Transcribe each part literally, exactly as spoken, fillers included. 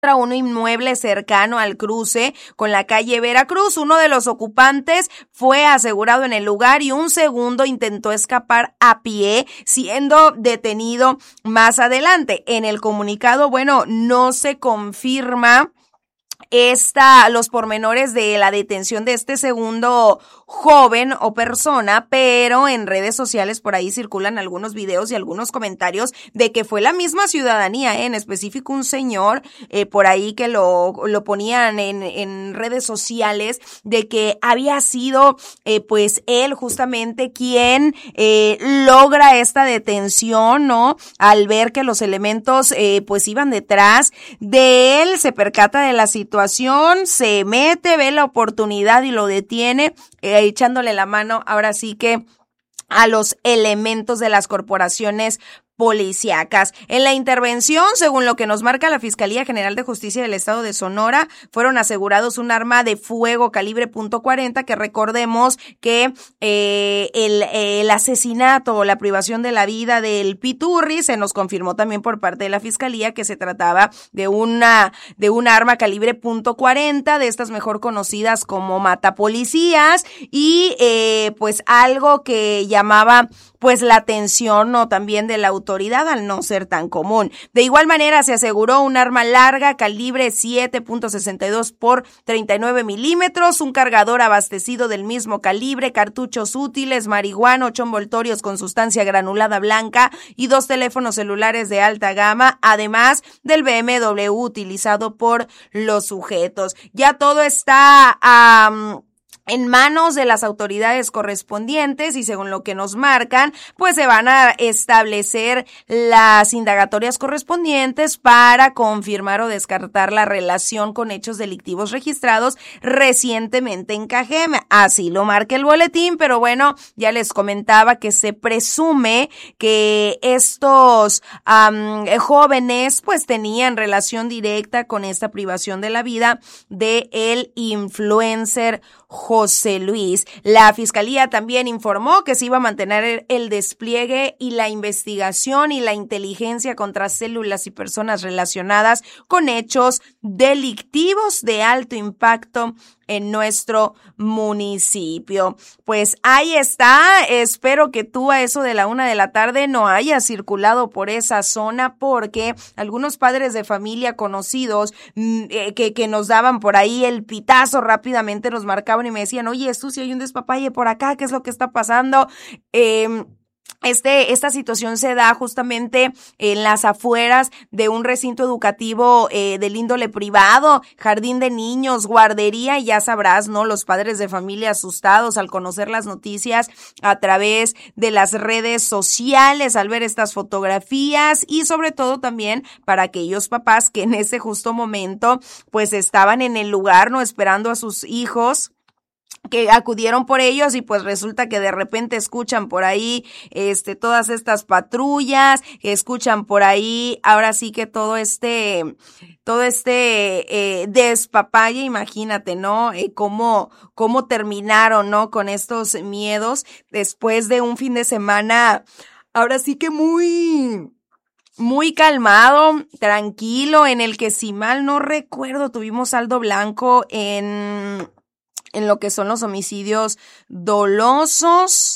a un inmueble cercano al cruce con la calle Veracruz. Uno de los ocupantes fue asegurado en el lugar y un segundo intentó escapar a pie, siendo detenido más adelante. En el comunicado, bueno, no se confirma esta, los pormenores de la detención de este segundo joven o persona, pero en redes sociales por ahí circulan algunos videos y algunos comentarios de que fue la misma ciudadanía, ¿eh? En específico un señor eh, por ahí que lo, lo ponían en, en redes sociales de que había sido eh, pues él justamente quien eh, logra esta detención, ¿no? Al ver que los elementos eh, pues iban detrás de él, se percata de la situación, se mete, ve la oportunidad y lo detiene, eh, echándole la mano ahora sí que a los elementos de las corporaciones policíacas. En la intervención, según lo que nos marca la Fiscalía General de Justicia del Estado de Sonora, fueron asegurados un arma de fuego calibre punto cuarenta, que recordemos que eh, el, el asesinato o la privación de la vida del Piturri se nos confirmó también por parte de la Fiscalía que se trataba de una de un arma calibre punto cuarenta, de estas mejor conocidas como matapolicías, y eh, pues algo que llamaba pues la atención, ¿no?, también de la autoridad al no ser tan común. De igual manera se aseguró un arma larga calibre siete punto sesenta y dos por treinta y nueve milímetros, un cargador abastecido del mismo calibre, cartuchos útiles, marihuana, ocho envoltorios con sustancia granulada blanca y dos teléfonos celulares de alta gama, además del B M W utilizado por los sujetos. Ya todo está um, en manos de las autoridades correspondientes y según lo que nos marcan, pues se van a establecer las indagatorias correspondientes para confirmar o descartar la relación con hechos delictivos registrados recientemente en Cajeme. Así lo marca el boletín, pero bueno, ya les comentaba que se presume que estos um, jóvenes pues tenían relación directa con esta privación de la vida de el influencer José Luis. La Fiscalía también informó que se iba a mantener el despliegue y la investigación y la inteligencia contra células y personas relacionadas con hechos delictivos de alto impacto en nuestro municipio. Pues ahí está, espero que tú a eso de la una de la tarde no hayas circulado por esa zona, porque algunos padres de familia conocidos eh, que, que nos daban por ahí el pitazo rápidamente nos marcaban y me decían, oye, esto si hay un despapalle por acá, ¿qué es lo que está pasando? Eh, Este, esta situación se da justamente en las afueras de un recinto educativo eh, del índole privado, jardín de niños, guardería, y ya sabrás, ¿no? Los padres de familia asustados al conocer las noticias a través de las redes sociales, al ver estas fotografías, y sobre todo también para aquellos papás que en ese justo momento pues estaban en el lugar, ¿no? Esperando a sus hijos, que acudieron por ellos, y pues resulta que de repente escuchan por ahí este todas estas patrullas, escuchan por ahí ahora sí que todo este todo este eh, despapalle. Imagínate, ¿no? Eh, cómo cómo terminaron, ¿no? Con estos miedos después de un fin de semana ahora sí que muy muy calmado, tranquilo, en el que si mal no recuerdo tuvimos saldo blanco en en lo que son los homicidios dolosos.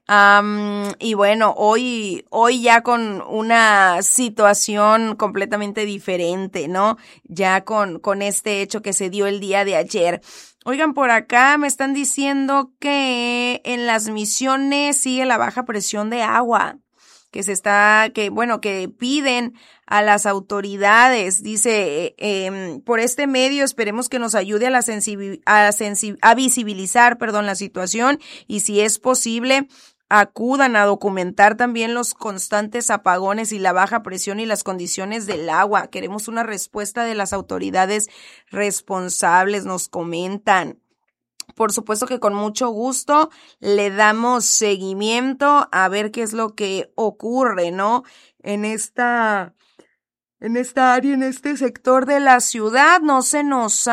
Um, y bueno, hoy, hoy ya con una situación completamente diferente, ¿no? Ya con, con este hecho que se dio el día de ayer. Oigan, por acá me están diciendo que en Las Misiones sigue la baja presión de agua, que se está, que bueno, que piden a las autoridades, dice, eh, eh, por este medio esperemos que nos ayude a la sensibil, a, sensi, a visibilizar, perdón, la situación, y si es posible, acudan a documentar también los constantes apagones y la baja presión y las condiciones del agua. Queremos una respuesta de las autoridades responsables, nos comentan. Por supuesto que con mucho gusto le damos seguimiento a ver qué es lo que ocurre, ¿no? En esta, en esta área, en este sector de la ciudad. No se nos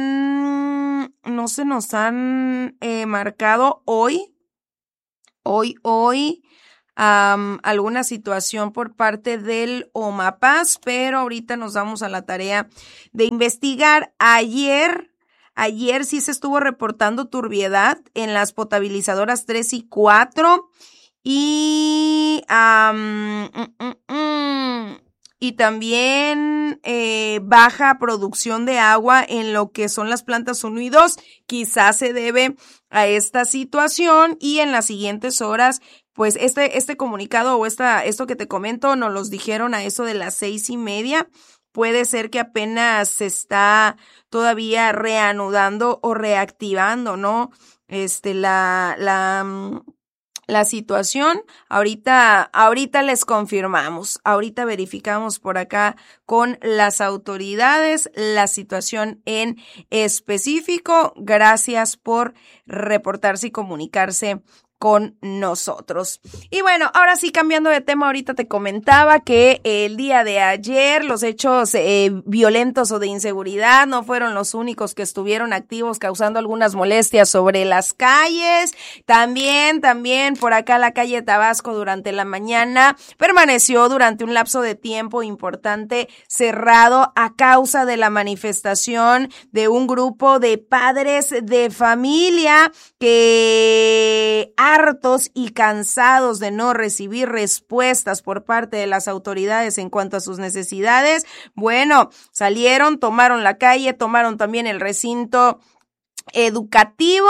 han, no se nos han eh, marcado hoy, hoy, hoy. um, alguna situación por parte del OMAPAS, pero ahorita nos damos a la tarea de investigar. Ayer... Ayer sí se estuvo reportando turbiedad en las potabilizadoras tres y cuatro y, um, mm, mm, mm, y también eh, baja producción de agua en lo que son las plantas uno y dos. Quizás se debe a esta situación y en las siguientes horas, pues este, este comunicado o esta, esto que te comento nos los dijeron a eso de las seis y media. Puede ser que apenas se está todavía reanudando o reactivando, ¿no? Este, la, la, la situación. Ahorita, ahorita les confirmamos, ahorita verificamos por acá con las autoridades la situación en específico. Gracias por reportarse y comunicarse con nosotros. Y bueno, ahora sí, cambiando de tema, ahorita te comentaba que el día de ayer los hechos eh, violentos o de inseguridad no fueron los únicos que estuvieron activos causando algunas molestias sobre las calles. También, también por acá la calle Tabasco durante la mañana permaneció durante un lapso de tiempo importante cerrado a causa de la manifestación de un grupo de padres de familia que hartos y cansados de no recibir respuestas por parte de las autoridades en cuanto a sus necesidades, bueno, salieron, tomaron la calle, tomaron también el recinto educativo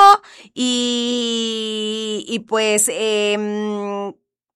y, y pues eh,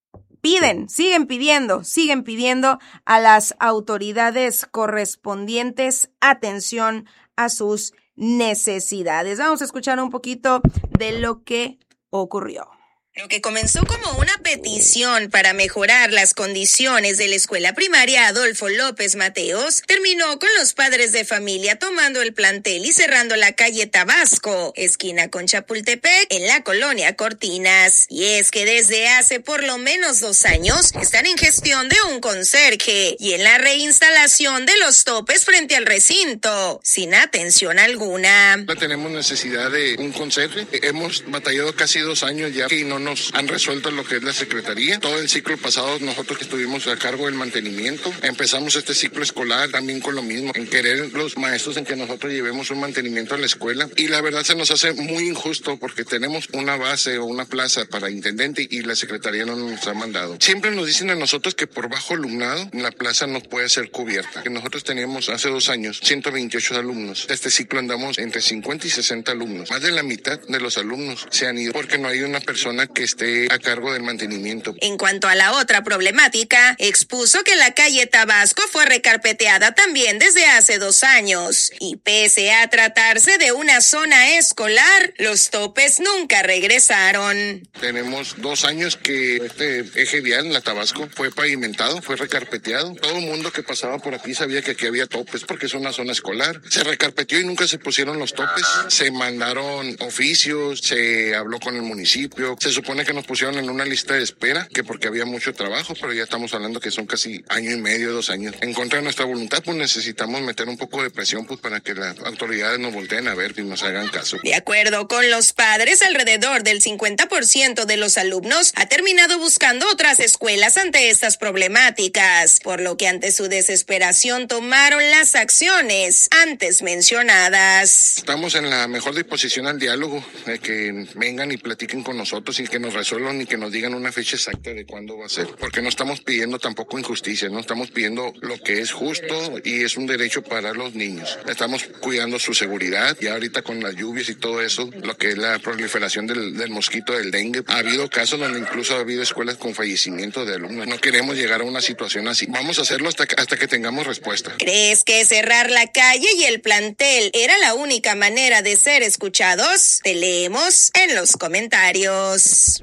piden, siguen pidiendo, siguen pidiendo a las autoridades correspondientes atención a sus necesidades. Vamos a escuchar un poquito de lo que ocurrió. Lo que comenzó como una petición para mejorar las condiciones de la escuela primaria Adolfo López Mateos terminó con los padres de familia tomando el plantel y cerrando la calle Tabasco, esquina con Chapultepec, en la colonia Cortinas. Y es que desde hace por lo menos dos años están en gestión de un conserje y en la reinstalación de los topes frente al recinto, sin atención alguna. Tenemos necesidad de un conserje. Hemos batallado casi dos años ya y no nos han resuelto lo que es la secretaría. Todo el ciclo pasado nosotros que estuvimos a cargo del mantenimiento, empezamos este ciclo escolar también con lo mismo, en querer los maestros en que nosotros llevemos un mantenimiento a la escuela, y la verdad se nos hace muy injusto porque tenemos una base o una plaza para intendente y la secretaría no nos ha mandado. Siempre nos dicen a nosotros que por bajo alumnado la plaza no puede ser cubierta, que nosotros teníamos hace dos años ciento veintiocho alumnos. Este ciclo andamos entre cincuenta y sesenta alumnos. Más de la mitad de los alumnos se han ido porque no hay una persona que esté a cargo del mantenimiento. En cuanto a la otra problemática, expuso que la calle Tabasco fue recarpeteada también desde hace dos años y pese a tratarse de una zona escolar, los topes nunca regresaron. Tenemos dos años que este eje vial en la Tabasco fue pavimentado, fue recarpeteado. Todo el mundo que pasaba por aquí sabía que aquí había topes porque es una zona escolar. Se recarpeteó y nunca se pusieron los topes. Se mandaron oficios, se habló con el municipio, se supone que nos pusieron en una lista de espera, que porque había mucho trabajo, pero ya estamos hablando que son casi año y medio, dos años. En contra de nuestra voluntad, pues necesitamos meter un poco de presión pues para que las autoridades nos volteen a ver y nos hagan caso. De acuerdo con los padres, alrededor del cincuenta por ciento de los alumnos ha terminado buscando otras escuelas ante estas problemáticas, por lo que ante su desesperación tomaron las acciones antes mencionadas. Estamos en la mejor disposición al diálogo, de que vengan y platiquen con nosotros y que nos resuelvan y que nos digan una fecha exacta de cuándo va a ser, porque no estamos pidiendo tampoco injusticia, no estamos pidiendo lo que es justo y es un derecho para los niños. Estamos cuidando su seguridad y ahorita con las lluvias y todo eso, lo que es la proliferación del, del mosquito del dengue, ha habido casos donde incluso ha habido escuelas con fallecimiento de alumnos. No queremos llegar a una situación así. Vamos a hacerlo hasta que, hasta que tengamos respuesta. ¿Crees que cerrar la calle y el plantel era la única manera de ser escuchados? Te leemos en los comentarios.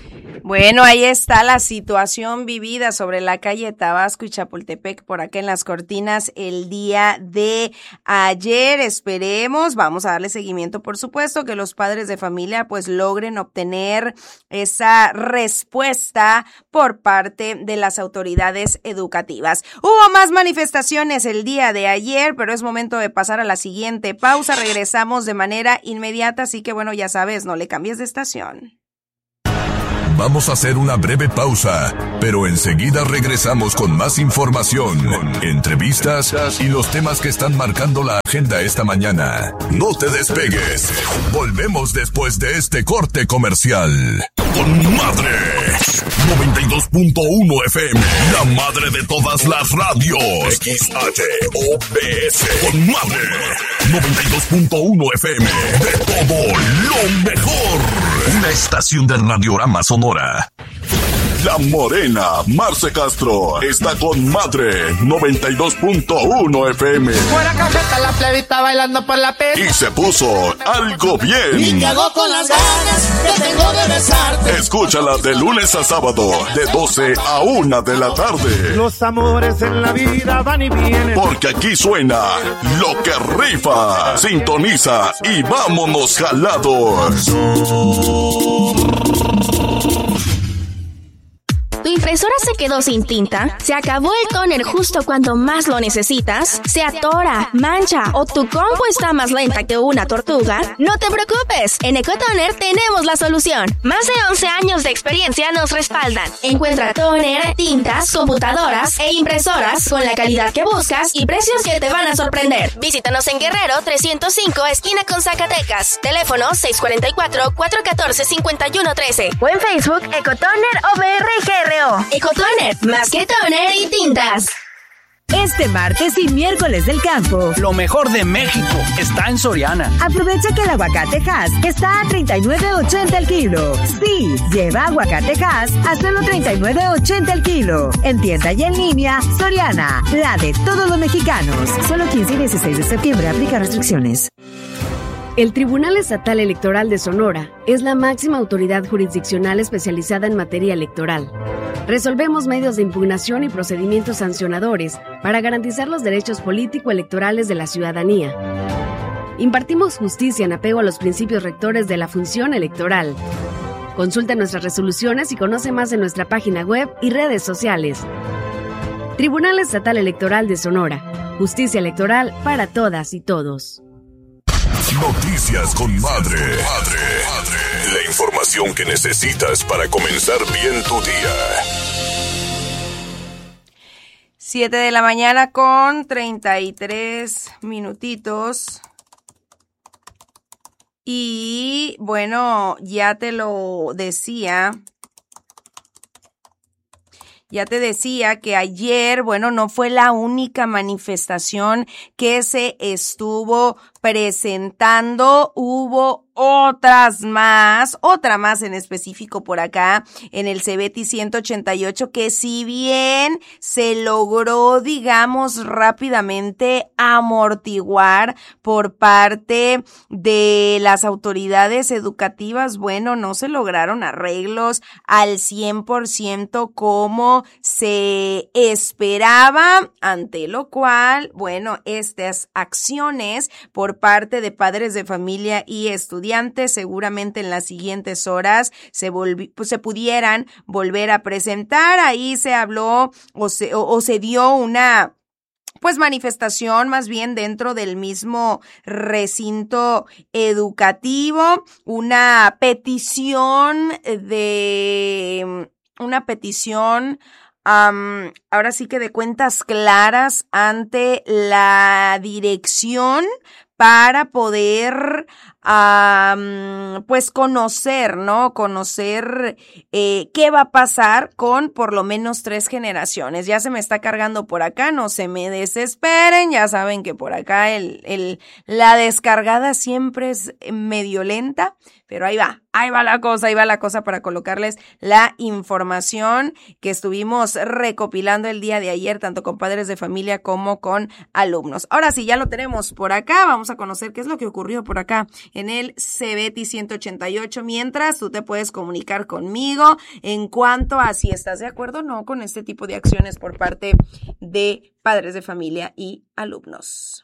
Bueno, ahí está la situación vivida sobre la calle Tabasco y Chapultepec por acá en las Cortinas el día de ayer. Esperemos, vamos a darle seguimiento, por supuesto, que los padres de familia pues logren obtener esa respuesta por parte de las autoridades educativas. Hubo más manifestaciones el día de ayer, pero es momento de pasar a la siguiente pausa. Regresamos de manera inmediata, así que bueno, ya sabes, no le cambies de estación. Vamos a hacer una breve pausa, pero enseguida regresamos con más información, entrevistas y los temas que están marcando la agenda esta mañana. No te despegues. Volvemos después de este corte comercial. Con Madre noventa y dos punto uno F M, la madre de todas las radios. X H O P S. Con Madre noventa y dos punto uno F M, de todo lo mejor. Una estación de Radiorama Sonora. La Morena, Marce Castro, está con Madre noventa y dos punto uno F M. Fuera cajeta la plebita bailando por la pista. Y se puso algo bien. Y te hago con las ganas que tengo de besarte. Escúchala de lunes a sábado, de doce a una de la tarde. Los amores en la vida van y vienen. Porque aquí suena lo que rifa. Sintoniza y vámonos jalados. ¿Tu impresora se quedó sin tinta? ¿Se acabó el tóner justo cuando más lo necesitas? ¿Se atora, mancha o tu compu está más lenta que una tortuga? No te preocupes, en Ecotoner tenemos la solución. Más de once años de experiencia nos respaldan. Encuentra tóner, tintas, computadoras e impresoras con la calidad que buscas y precios que te van a sorprender. Visítanos en Guerrero trescientos cinco, esquina con Zacatecas. Teléfono seis cuatro cuatro, cuatro uno cuatro, cinco uno uno tres o en Facebook Ecotoner O B R G R. Ecotoner, más que toner y tintas. Este martes y miércoles del campo, lo mejor de México está en Soriana. Aprovecha que el aguacate Hass está a treinta y nueve ochenta el kilo. Sí, lleva aguacate Hass a solo treinta y nueve ochenta el kilo. En tienda y en línea, Soriana, la de todos los mexicanos. Solo quince y dieciséis de septiembre, aplica restricciones. El Tribunal Estatal Electoral de Sonora es la máxima autoridad jurisdiccional especializada en materia electoral. Resolvemos medios de impugnación y procedimientos sancionadores para garantizar los derechos político-electorales de la ciudadanía. Impartimos justicia en apego a los principios rectores de la función electoral. Consulta nuestras resoluciones y conoce más en nuestra página web y redes sociales. Tribunal Estatal Electoral de Sonora. Justicia electoral para todas y todos. Noticias con Madre. Madre. La información que necesitas para comenzar bien tu día. Siete de la mañana con treinta y tres minutitos. Y bueno, ya te lo decía. Ya te decía que ayer, bueno, no fue la única manifestación que se estuvo presentando, hubo otras más, otra más en específico por acá en el Cebeti ciento ochenta y ocho, que si bien se logró, digamos, rápidamente amortiguar por parte de las autoridades educativas, bueno, no se lograron arreglos al cien por ciento como se esperaba, ante lo cual, bueno, estas acciones por parte de padres de familia y estudiantes seguramente en las siguientes horas se volvi- pues se pudieran volver a presentar. Ahí se habló o se, o, o se dio una pues manifestación más bien dentro del mismo recinto educativo, una petición de una petición Um, ahora sí que de cuentas claras ante la dirección para poder um, pues conocer, ¿no? Conocer eh, qué va a pasar con por lo menos tres generaciones. Ya se me está cargando por acá, no se me desesperen, ya saben que por acá el, el, la descargada siempre es medio lenta, pero ahí va, ahí va la cosa, ahí va la cosa para colocarles la información que estuvimos recopilando el día de ayer, tanto con padres de familia como con alumnos. Ahora sí, ya lo tenemos por acá, vamos a conocer qué es lo que ocurrió por acá en el Cebeti ciento ochenta y ocho, mientras tú te puedes comunicar conmigo en cuanto a si estás de acuerdo o no con este tipo de acciones por parte de padres de familia y alumnos.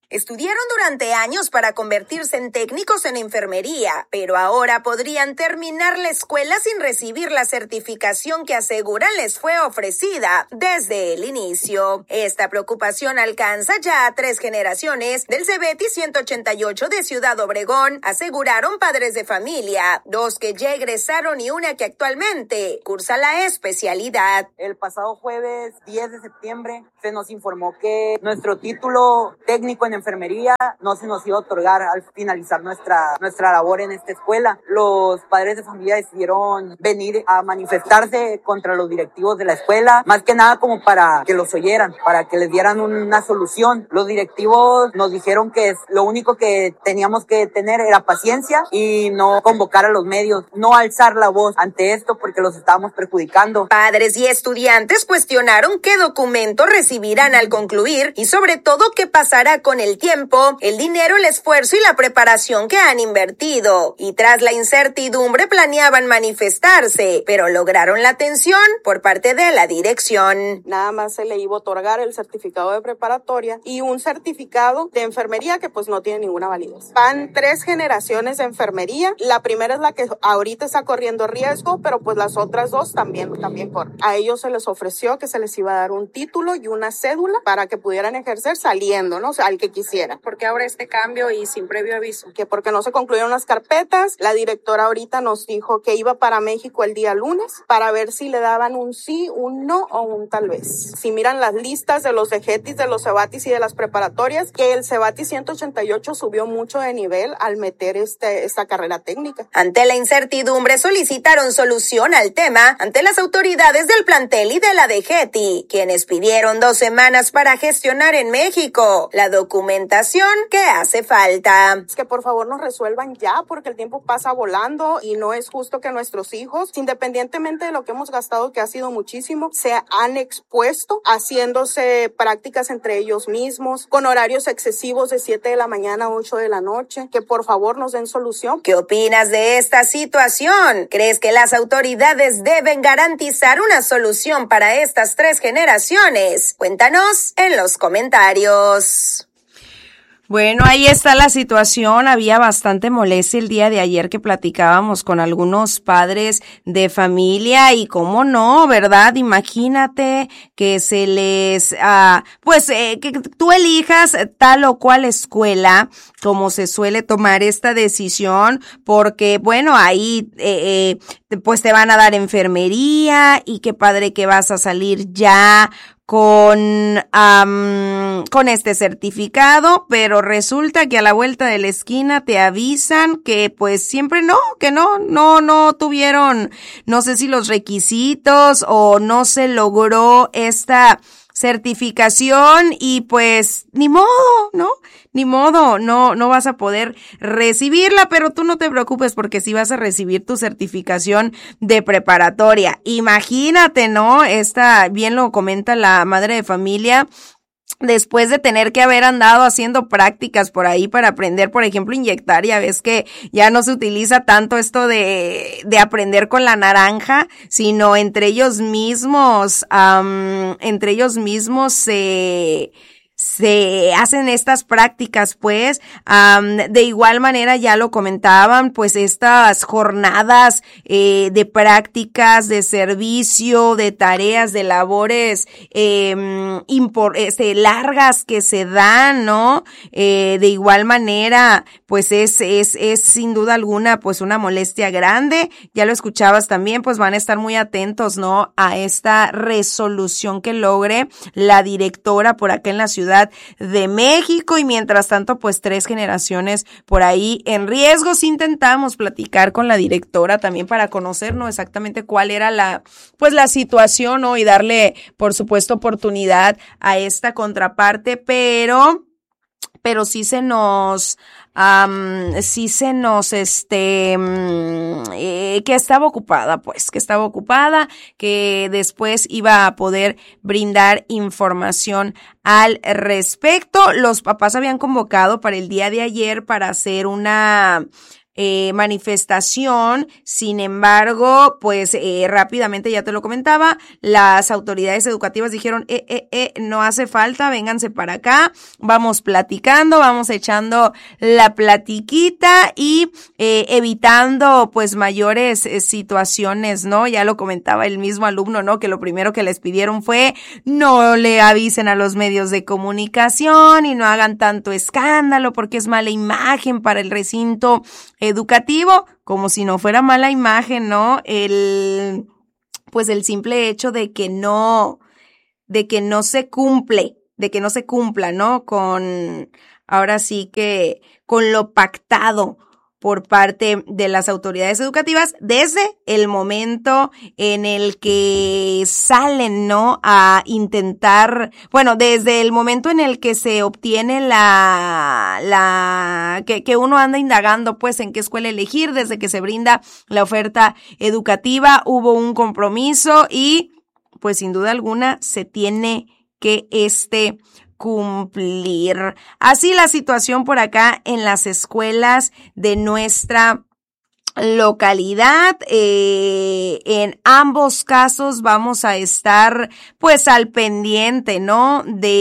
Estudiaron durante años para convertirse en técnicos en enfermería, pero ahora podrían terminar la escuela sin recibir la certificación que aseguran les fue ofrecida desde el inicio. Esta preocupación alcanza ya a tres generaciones del CEBETI ciento ochenta y ocho de Ciudad Obregón, aseguraron padres de familia, dos que ya egresaron y una que actualmente cursa la especialidad. El pasado jueves diez de septiembre se nos informó que nuestro título técnico en enfermería no se nos iba a otorgar al finalizar nuestra, nuestra labor en esta escuela. Los padres de familia decidieron venir a manifestarse contra los directivos de la escuela, más que nada como para que los oyeran, para que les dieran una solución. Los directivos nos dijeron que lo único que teníamos que tener era paciencia y no convocar a los medios, no alzar la voz ante esto porque los estábamos perjudicando. Padres y estudiantes cuestionaron qué documento recibirán al concluir y sobre todo qué pasará con el tiempo, el dinero, el esfuerzo y la preparación que han invertido. Y tras la incertidumbre planeaban manifestarse, pero lograron la atención por parte de la dirección. Nada más se le iba a otorgar el certificado de preparatoria y un certificado de enfermería que pues no tiene ninguna validez. Van tres generaciones de enfermería. La primera es la que ahorita está corriendo riesgo, pero pues las otras dos también, también corren. A ellos se les ofreció que se les iba a dar un título y una cédula para que pudieran ejercer saliendo, ¿no? O sea, al que quisiera. Porque ahora este cambio y sin previo aviso. Que porque no se concluyeron las carpetas, la directora ahorita nos dijo que iba para México el día lunes para ver si le daban un sí, un no o un tal vez. Si miran las listas de los EGETIS, de los CEBATIS y de las preparatorias, que el CEBATI ciento ochenta y ocho subió mucho de nivel al meter este, esta carrera técnica. Ante la incertidumbre solicitaron solución al tema ante las autoridades del plantel y de la DGETI, quienes pidieron dos semanas para gestionar en México la documentación que hace falta. Es que por favor nos resuelvan ya porque el tiempo pasa volando y no es justo que nuestros hijos, independientemente de lo que hemos gastado, que ha sido muchísimo, se han expuesto haciéndose prácticas entre ellos mismos, con horarios excesivos de siete de la mañana a ocho de la noche, que por favor nos den solución. ¿Qué opinas de esta situación? ¿Crees que las autoridades deben garantizar una solución para estas tres generaciones? Cuéntanos en los comentarios. Bueno, ahí está la situación. Había bastante molestia el día de ayer que platicábamos con algunos padres de familia y cómo no, ¿verdad? Imagínate que se les, uh, pues, eh, que tú elijas tal o cual escuela, como se suele tomar esta decisión, porque, bueno, ahí, eh, eh, pues te van a dar enfermería y qué padre que vas a salir ya con um, con este certificado, pero resulta que a la vuelta de la esquina te avisan que pues siempre no, que no, no, no tuvieron, no sé si los requisitos o no se logró esta certificación y pues ni modo, ¿no? Ni modo, no, no vas a poder recibirla, pero tú no te preocupes porque sí vas a recibir tu certificación de preparatoria. Imagínate, ¿no? Esta, bien lo comenta la madre de familia, después de tener que haber andado haciendo prácticas por ahí para aprender, por ejemplo, inyectar, ya ves que ya no se utiliza tanto esto de, de aprender con la naranja, sino entre ellos mismos, um, entre ellos mismos se... se hacen estas prácticas, pues, um, de igual manera ya lo comentaban, pues estas jornadas eh, de prácticas, de servicio, de tareas, de labores eh, impor- este, largas que se dan, ¿no? Eh, de igual manera, pues es, es, es sin duda alguna, pues una molestia grande. Ya lo escuchabas también, pues van a estar muy atentos, ¿no? A esta resolución que logre la directora por acá en la ciudad de México y mientras tanto pues tres generaciones por ahí en riesgos. Intentamos platicar con la directora también para conocer, ¿no? Exactamente cuál era la pues la situación, ¿no? Y darle por supuesto oportunidad a esta contraparte, pero pero sí se nos Um, sí se nos, este, um, eh, que estaba ocupada, pues, que estaba ocupada, que después iba a poder brindar información al respecto. Los papás habían convocado para el día de ayer para hacer una, eh, manifestación. Sin embargo, pues eh, rápidamente, ya te lo comentaba, las autoridades educativas dijeron, eh, eh, eh, no hace falta, vénganse para acá, vamos platicando, vamos echando la platiquita y eh, evitando pues mayores eh, situaciones, ¿no? Ya lo comentaba el mismo alumno, ¿no? Que lo primero que les pidieron fue no le avisen a los medios de comunicación y no hagan tanto escándalo porque es mala imagen para el recinto educativo, como si no fuera mala imagen, ¿no? El, pues el simple hecho de que no, de que no se cumple, de que no se cumpla, ¿no? Con, ahora sí que, con lo pactado por parte de las autoridades educativas desde el momento en el que salen, ¿no? A intentar, bueno, desde el momento en el que se obtiene la, la, que, que uno anda indagando, pues, en qué escuela elegir, desde que se brinda la oferta educativa, hubo un compromiso y, pues, sin duda alguna, se tiene que este cumplir. Así la situación por acá en las escuelas de nuestra localidad. Eh, en ambos casos vamos a estar pues al pendiente, ¿no?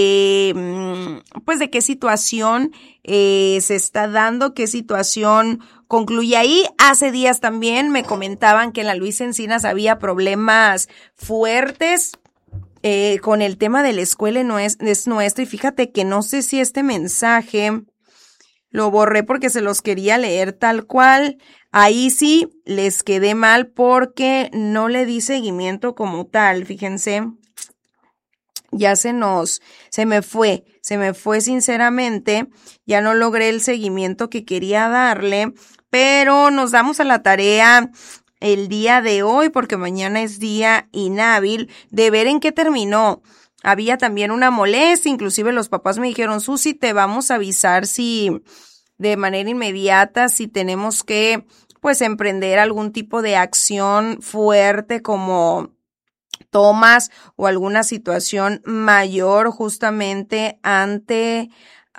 De pues de qué situación eh, se está dando, qué situación concluye ahí. Hace días también me comentaban que en la Luis Encinas había problemas fuertes Eh, con el tema de la escuela no es, es nuestro, y fíjate que no sé si este mensaje lo borré porque se los quería leer tal cual. Ahí sí les quedé mal porque no le di seguimiento como tal, fíjense. Ya se nos, se me fue, se me fue sinceramente, ya no logré el seguimiento que quería darle, pero nos damos a la tarea el día de hoy, porque mañana es día inhábil, de ver en qué terminó. Había también una molestia, inclusive los papás me dijeron, Susi, te vamos a avisar si de manera inmediata, si tenemos que pues emprender algún tipo de acción fuerte como tomas o alguna situación mayor justamente ante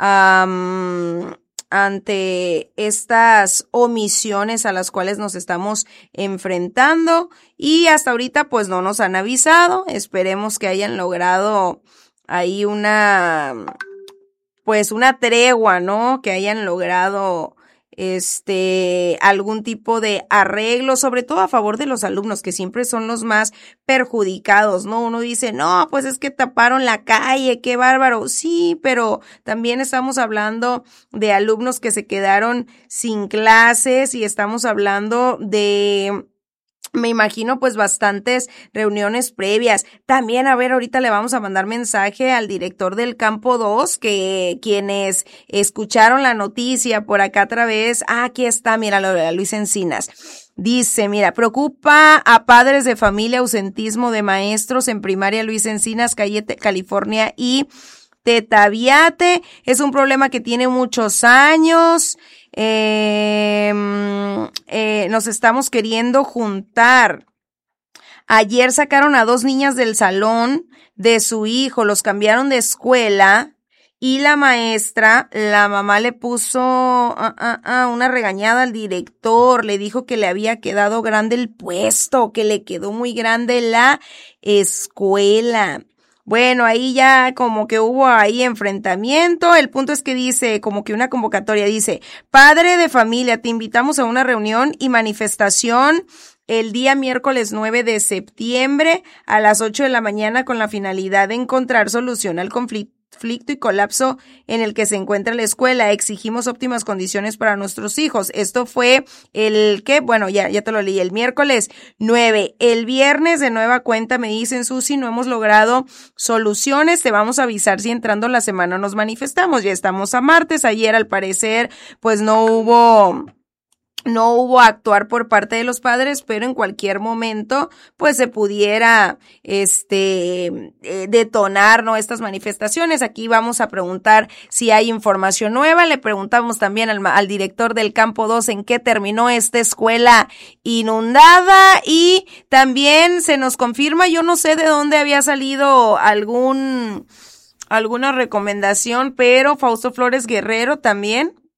um, ante estas omisiones a las cuales nos estamos enfrentando, y hasta ahorita pues no nos han avisado. Esperemos que hayan logrado ahí una pues una tregua, ¿no? Que hayan logrado este algún tipo de arreglo, sobre todo a favor de los alumnos, que siempre son los más perjudicados, ¿no? Uno dice, no, pues es que taparon la calle, qué bárbaro. Sí, pero también estamos hablando de alumnos que se quedaron sin clases y estamos hablando de, me imagino, pues bastantes reuniones previas. También, a ver, ahorita le vamos a mandar mensaje al director del campo dos, que quienes escucharon la noticia por acá a través, ah, aquí está, mira, lo de Luis Encinas. Dice, mira, preocupa a padres de familia ausentismo de maestros en primaria Luis Encinas, calle California y Tetaviate. Es un problema que tiene muchos años. Eh, eh, nos estamos queriendo juntar. Ayer sacaron a dos niñas del salón de su hijo, los cambiaron de escuela y la maestra, la mamá le puso uh, uh, uh, una regañada al director, le dijo que le había quedado grande el puesto, que le quedó muy grande la escuela. Bueno, ahí ya como que hubo ahí enfrentamiento. El punto es que dice, como que una convocatoria, dice, padre de familia, te invitamos a una reunión y manifestación el día miércoles nueve de septiembre a las ocho de la mañana con la finalidad de encontrar solución al conflicto conflicto y colapso en el que se encuentra la escuela. Exigimos óptimas condiciones para nuestros hijos. Esto fue el que, bueno, ya, ya te lo leí, el miércoles nueve. El viernes de nueva cuenta me dicen, Susi, no hemos logrado soluciones, te vamos a avisar si entrando la semana nos manifestamos. Ya estamos a martes. Ayer al parecer pues no hubo... No hubo actuar por parte de los padres, pero en cualquier momento, pues se pudiera, este, eh, detonar, ¿no? Estas manifestaciones. Aquí vamos a preguntar si hay información nueva. Le preguntamos también al, al director del campo dos en qué terminó esta escuela inundada, y también se nos confirma, yo no sé de dónde había salido algún, alguna recomendación, pero Fausto Flores Guerrero también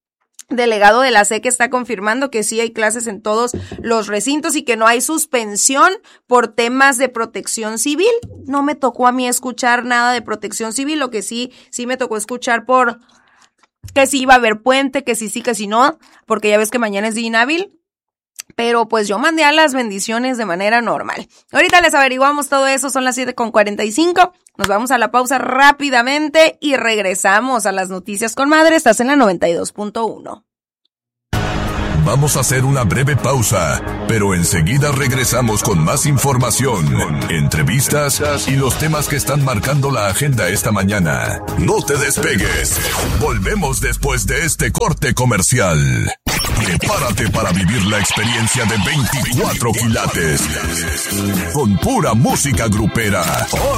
delegado de la S E C está confirmando que sí hay clases en todos los recintos y que no hay suspensión por temas de protección civil. No me tocó a mí escuchar nada de protección civil, lo que sí, sí me tocó escuchar por que sí iba a haber puente, que sí sí, que sí no, porque ya ves que mañana es día inhábil. Pero pues yo mandé a las bendiciones de manera normal. Ahorita les averiguamos todo eso, son las siete con cuarenta y cinco. Nos vamos a la pausa rápidamente y regresamos a las noticias con madre. Estás en la noventa y dos punto uno. Vamos a hacer una breve pausa, pero enseguida regresamos con más información, entrevistas y los temas que están marcando la agenda esta mañana. No te despegues. Volvemos después de este corte comercial. Prepárate para vivir la experiencia de veinticuatro quilates con pura música grupera.